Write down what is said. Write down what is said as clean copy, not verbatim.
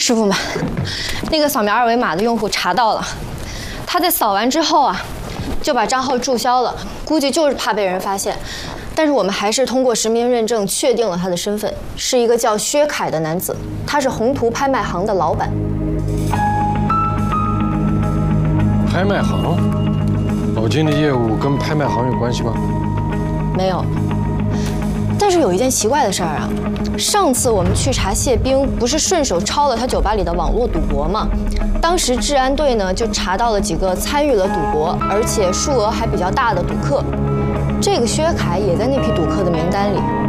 师傅们，那个扫描二维码的用户查到了，他在扫完之后啊，就把账号注销了，估计就是怕被人发现。但是我们还是通过实名认证确定了他的身份，是一个叫薛凯的男子，他是宏图拍卖行的老板。 拍卖行？老金的业务跟拍卖行有关系吗？ 没有。但是有一件奇怪的事儿啊，上次我们去查谢冰，不是顺手抄了他酒吧里的网络赌博吗？当时治安队呢就查到了几个参与了赌博，而且数额还比较大的赌客。这个薛凯也在那批赌客的名单里。